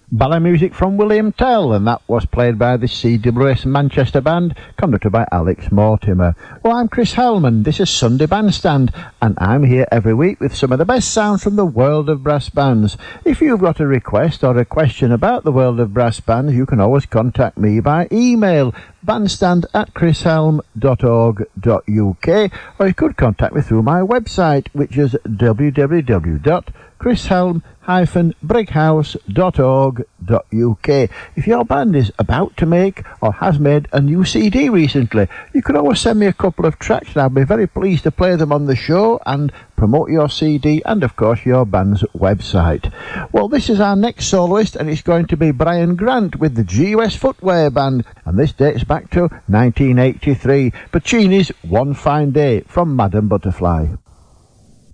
ballet music from William Tell, and that was played by the CWS Manchester Band, conducted by Alex Mortimer. Well, I'm Chris Hellman, this is Sunday Bandstand, and I'm here every week with some of the best sounds from the world of brass bands. If you've got a request or a question about the world of brass bands, you can always contact me by email, bandstand@chrishelm.org.uk, or you could contact me through my website, which is www.chrishelm-brighouse.org.uk. If your band is about to make or has made a new CD recently, you could always send me a couple of tracks and I'll be very pleased to play them on the show and promote your CD and of course your band's website. Well, this is our next soloist, and it's going to be Brian Grant with the GUS Footwear Band, and this dates back to 1983. Puccini's One Fine Day from Madame Butterfly.